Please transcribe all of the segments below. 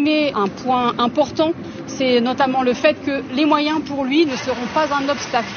souligner un point important, c'est notamment le fait que les moyens pour lui ne seront pas un obstacle.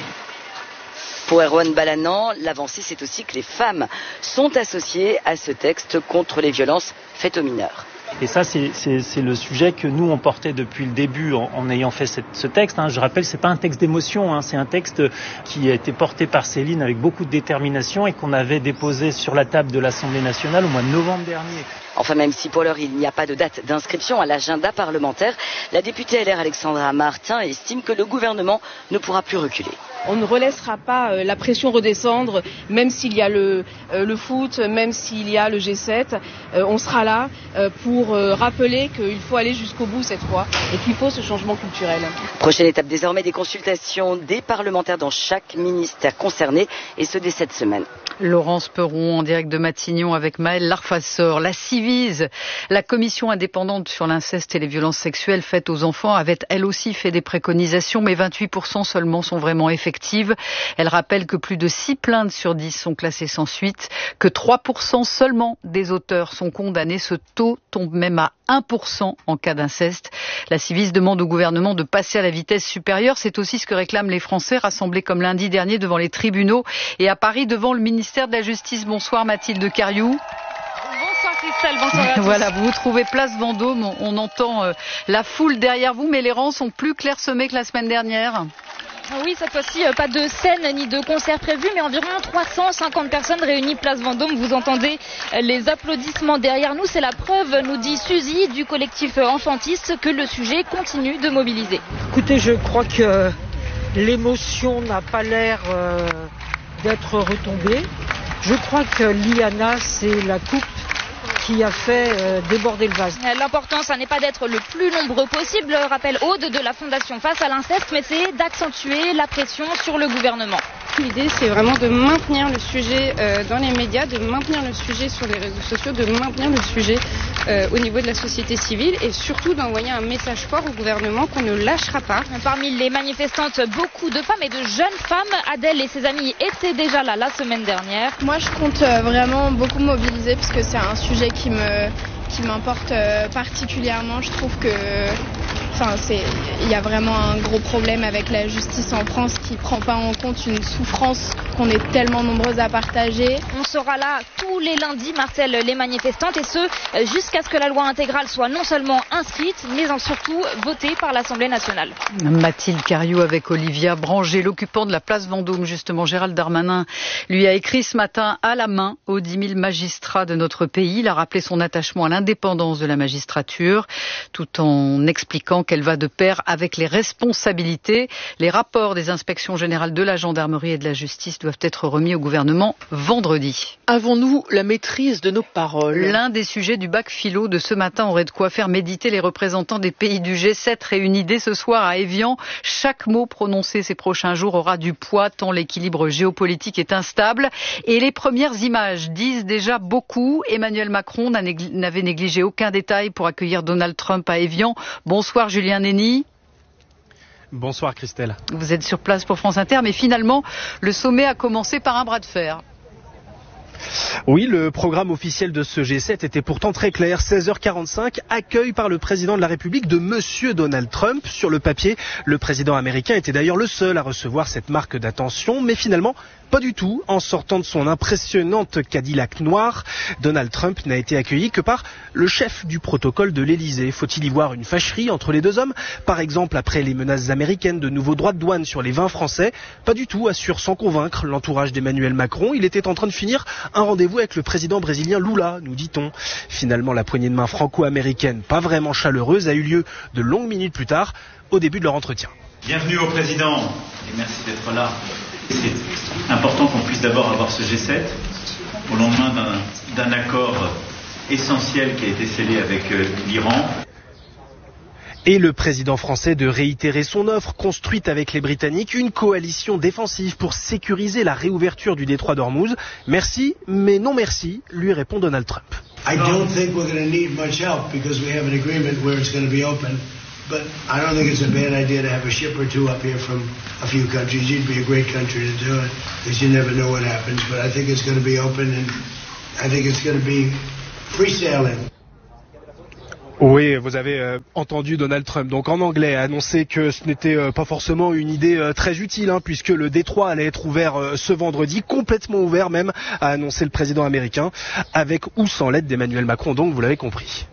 Pour Erwan Balanant, l'avancée, c'est aussi que les femmes sont associées à ce texte contre les violences faites aux mineurs. Et ça, c'est le sujet que nous, on portait depuis le début en ayant fait ce texte. Je rappelle, c'est pas un texte d'émotion, c'est un texte qui a été porté par Céline avec beaucoup de détermination et qu'on avait déposé sur la table de l'Assemblée nationale au mois de novembre dernier. Enfin, même si pour l'heure, il n'y a pas de date d'inscription à l'agenda parlementaire, la députée LR Alexandra Martin estime que le gouvernement ne pourra plus reculer. On ne relaissera pas la pression redescendre, même s'il y a le foot, même s'il y a le G7. On sera là pour rappeler qu'il faut aller jusqu'au bout cette fois et qu'il faut ce changement culturel. Prochaine étape désormais des consultations des parlementaires dans chaque ministère concerné, et ce dès cette semaine. Laurence Perron en direct de Matignon avec Maëlle Larfassor. La Civise, la commission indépendante sur l'inceste et les violences sexuelles faites aux enfants, avait elle aussi fait des préconisations, mais 28% seulement sont vraiment effectives. Elle rappelle que plus de 6 plaintes sur 10 sont classées sans suite, que 3% seulement des auteurs sont condamnés. Ce taux tombe même à 1% en cas d'inceste. La Civise demande au gouvernement de passer à la vitesse supérieure. C'est aussi ce que réclament les Français rassemblés comme lundi dernier devant les tribunaux et à Paris devant le ministère de la Justice. Bonsoir Mathilde Cariou. Bonsoir Christelle, bonsoir à tous. Voilà, vous vous trouvez place Vendôme, on entend la foule derrière vous, mais les rangs sont plus clairsemés que la semaine dernière. Oui, cette fois-ci, pas de scène ni de concert prévu, mais environ 350 personnes réunies place Vendôme. Vous entendez les applaudissements derrière nous. C'est la preuve, nous dit Suzy du collectif Enfantis, que le sujet continue de mobiliser. Écoutez, je crois que l'émotion n'a pas l'air d'être retombée. Je crois que l'IANA, c'est la coupe qui a fait déborder le vase. L'important, ça n'est pas d'être le plus nombreux possible, rappelle Aude de la Fondation Face à l'inceste, mais c'est d'accentuer la pression sur le gouvernement. L'idée, c'est vraiment de maintenir le sujet dans les médias, de maintenir le sujet sur les réseaux sociaux, de maintenir le sujet au niveau de la société civile et surtout d'envoyer un message fort au gouvernement qu'on ne lâchera pas. Parmi les manifestantes, beaucoup de femmes et de jeunes femmes. Adèle et ses amis étaient déjà là la semaine dernière. Moi, je compte vraiment beaucoup mobiliser parce que c'est un sujet qui m'importe particulièrement. Je trouve que il y a vraiment un gros problème avec la justice en France qui ne prend pas en compte une souffrance qu'on est tellement nombreuses à partager. On sera là tous les lundis, martèlent les manifestantes, et ce, jusqu'à ce que la loi intégrale soit non seulement inscrite, mais surtout votée par l'Assemblée nationale. Mathilde Cariou avec Olivia Branger, l'occupant de la place Vendôme, justement, Gérald Darmanin, lui a écrit ce matin à la main aux 10 000 magistrats de notre pays. Il a rappelé son attachement à l'indépendance de la magistrature, tout en expliquant qu'elle va de pair avec les responsabilités. Les rapports des inspections générales de la gendarmerie et de la justice doivent être remis au gouvernement vendredi. Avons-nous la maîtrise de nos paroles ? L'un des sujets du bac philo de ce matin aurait de quoi faire méditer les représentants des pays du G7 réunis dès ce soir à Évian. Chaque mot prononcé ces prochains jours aura du poids tant l'équilibre géopolitique est instable. Et les premières images disent déjà beaucoup. Emmanuel Macron n'avait négligé aucun détail pour accueillir Donald Trump à Évian. Bonsoir Julien Nény. Bonsoir Christelle. Vous êtes sur place pour France Inter, mais finalement, le sommet a commencé par un bras de fer. Oui, le programme officiel de ce G7 était pourtant très clair. 16h45, accueil par le président de la République de Monsieur Donald Trump. Sur le papier, le président américain était d'ailleurs le seul à recevoir cette marque d'attention, mais finalement, pas du tout. En sortant de son impressionnante Cadillac noire, Donald Trump n'a été accueilli que par le chef du protocole de l'Elysée. Faut-il y voir une fâcherie entre les deux hommes ? Par exemple, après les menaces américaines de nouveaux droits de douane sur les vins français ? Pas du tout, assure sans convaincre l'entourage d'Emmanuel Macron. Il était en train de finir un rendez-vous avec le président brésilien Lula, nous dit-on. Finalement, la poignée de main franco-américaine, pas vraiment chaleureuse, a eu lieu de longues minutes plus tard, au début de leur entretien. Bienvenue au président et merci d'être là. C'est important qu'on puisse d'abord avoir ce G7 au lendemain d'un accord essentiel qui a été scellé avec l'Iran. Et le président français de réitérer son offre, construite avec les Britanniques, une coalition défensive pour sécuriser la réouverture du détroit d'Ormuz. Merci, mais non merci, lui répond Donald Trump. I don't think we're going to need much help because we have an agreement where it's going to be open. But I don't think it's a bad idea to have a ship or two up here from a few countries. You'd be a great country to do it because you never know what happens. But I think it's going to be open and I think it's going to be free sailing. Oui, vous avez entendu Donald Trump, donc en anglais, annoncer que ce n'était pas forcément une idée très utile, puisque le détroit allait être ouvert ce vendredi, complètement ouvert même, a annoncé le président américain, avec ou sans l'aide d'Emmanuel Macron, donc vous l'avez compris.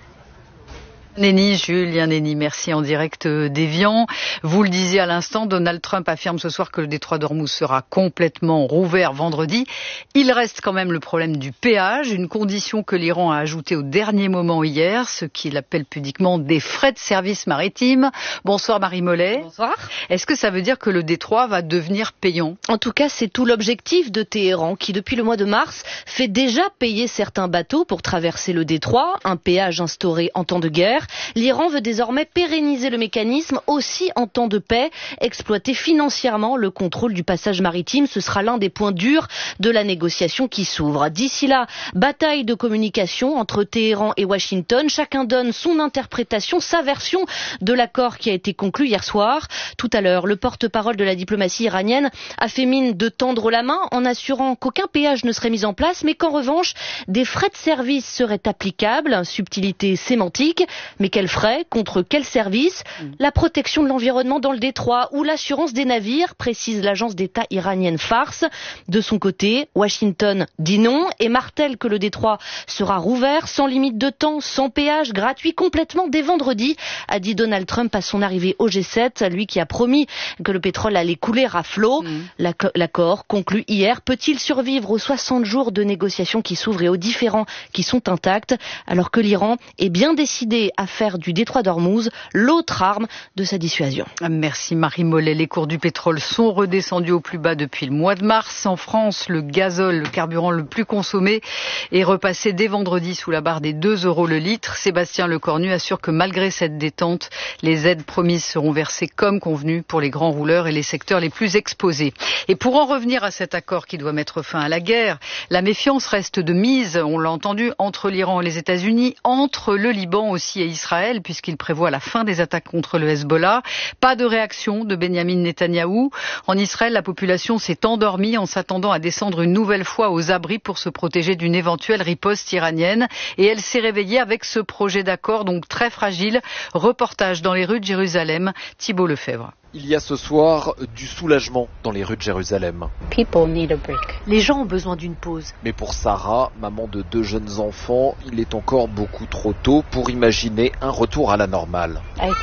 Julien Nenny, merci en direct d'Évian. Vous le disiez à l'instant, Donald Trump affirme ce soir que le détroit d'Ormuz sera complètement rouvert vendredi. Il reste quand même le problème du péage, une condition que l'Iran a ajoutée au dernier moment hier, ce qu'il appelle pudiquement des frais de service maritime. Bonsoir Marie Mollet. Bonsoir. Est-ce que ça veut dire que le détroit va devenir payant ? En tout cas, c'est tout l'objectif de Téhéran qui, depuis le mois de mars, fait déjà payer certains bateaux pour traverser le détroit, un péage instauré en temps de guerre. L'Iran veut désormais pérenniser le mécanisme aussi en temps de paix, exploiter financièrement le contrôle du passage maritime. Ce sera l'un des points durs de la négociation qui s'ouvre. D'ici là, bataille de communication entre Téhéran et Washington. Chacun donne son interprétation, sa version de l'accord qui a été conclu hier soir. Tout à l'heure, le porte-parole de la diplomatie iranienne a fait mine de tendre la main en assurant qu'aucun péage ne serait mis en place, mais qu'en revanche, des frais de service seraient applicables. Subtilité sémantique. Mais quels frais ? Contre quel service ? La protection de l'environnement dans le détroit ou l'assurance des navires, précise l'agence d'État iranienne Fars. De son côté, Washington dit non et martèle que le détroit sera rouvert sans limite de temps, sans péage, gratuit complètement dès vendredi, a dit Donald Trump à son arrivée au G7, lui qui a promis que le pétrole allait couler à flot. L'accord conclu hier peut-il survivre aux 60 jours de négociations qui s'ouvrent et aux différends qui sont intacts, alors que l'Iran est bien décidé à faire du détroit d'Ormuz l'autre arme de sa dissuasion. Merci Marie Mollet. Les cours du pétrole sont redescendus au plus bas depuis le mois de mars. En France, le gazole, le carburant le plus consommé, est repassé dès vendredi sous la barre des 2 € le litre. Sébastien Lecornu assure que malgré cette détente, les aides promises seront versées comme convenu pour les grands rouleurs et les secteurs les plus exposés. Et pour en revenir à cet accord qui doit mettre fin à la guerre, la méfiance reste de mise, on l'a entendu, entre l'Iran et les États-Unis, entre le Liban aussi et Israël, puisqu'il prévoit la fin des attaques contre le Hezbollah. Pas de réaction de Benyamin Netanyahou. En Israël, la population s'est endormie en s'attendant à descendre une nouvelle fois aux abris pour se protéger d'une éventuelle riposte iranienne. Et elle s'est réveillée avec ce projet d'accord, donc très fragile. Reportage dans les rues de Jérusalem, Thibault Lefebvre. Il y a ce soir du soulagement dans les rues de Jérusalem. Les gens ont besoin d'une pause. Mais pour Sarah, maman de 2 jeunes enfants, il est encore beaucoup trop tôt pour imaginer un retour à la normale.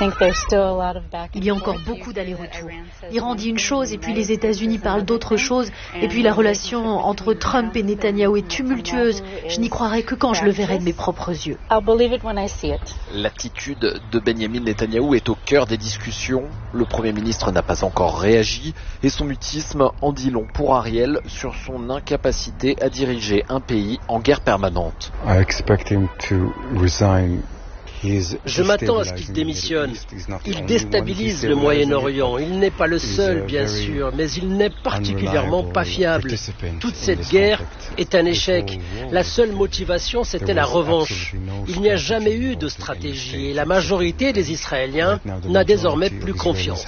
Il y a encore beaucoup d'allers-retours. L'Iran dit une chose et puis les États-Unis parlent d'autre chose. Et puis la relation entre Trump et Netanyahou est tumultueuse. Je n'y croirai que quand je le verrai de mes propres yeux. L'attitude de Benyamin Netanyahou est au cœur des discussions. Le Premier ministre n'a pas encore réagi et son mutisme en dit long pour Ariel sur son incapacité à diriger un pays en guerre permanente. Je m'attends à ce qu'il démissionne. Il déstabilise le Moyen-Orient. Il n'est pas le seul, bien sûr, mais il n'est particulièrement pas fiable. Toute cette guerre est un échec. La seule motivation, c'était la revanche. Il n'y a jamais eu de stratégie et la majorité des Israéliens n'a désormais plus confiance.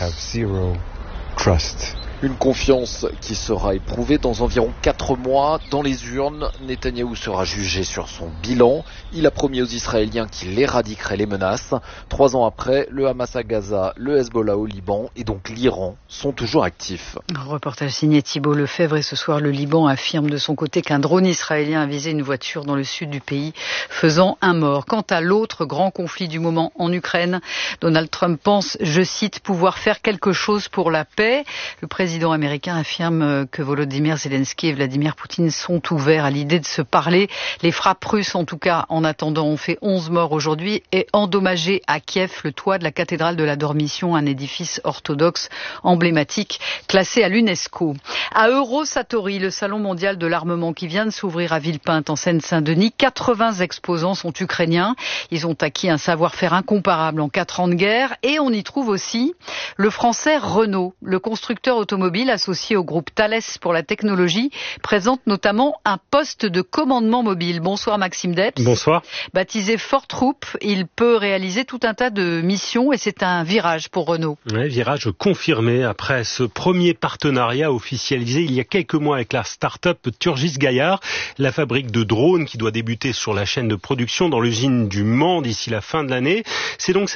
Une confiance qui sera éprouvée dans environ 4 mois. Dans les urnes, Netanyahou sera jugé sur son bilan. Il a promis aux Israéliens qu'il éradiquerait les menaces. 3 ans après, le Hamas à Gaza, le Hezbollah au Liban et donc l'Iran sont toujours actifs. Reportage signé Thibault Lefebvre et ce soir, le Liban affirme de son côté qu'un drone israélien a visé une voiture dans le sud du pays, faisant un mort. Quant à l'autre grand conflit du moment en Ukraine, Donald Trump pense, je cite, pouvoir faire quelque chose pour la paix. Le président américain affirme que Volodymyr Zelensky et Vladimir Poutine sont ouverts à l'idée de se parler. Les frappes russes, en tout cas, en attendant, ont fait 11 morts aujourd'hui et endommagé à Kiev le toit de la cathédrale de la Dormition, un édifice orthodoxe emblématique classé à l'UNESCO. À Eurosatory, le salon mondial de l'armement qui vient de s'ouvrir à Villepinte en Seine-Saint-Denis, 80 exposants sont ukrainiens. Ils ont acquis un savoir-faire incomparable en 4 ans de guerre et on y trouve aussi le français Renault, le constructeur automobile automobile associé au groupe Thales pour la technologie présente notamment un poste de commandement mobile. Bonsoir Maxime Depps. Bonsoir. Baptisé Fortroop, il peut réaliser tout un tas de missions et c'est un virage pour Renault. Oui, virage confirmé après ce premier partenariat officialisé il y a quelques mois avec la start-up Turgis Gaillard, la fabrique de drones qui doit débuter sur la chaîne de production dans l'usine du Mans d'ici la fin de l'année. C'est donc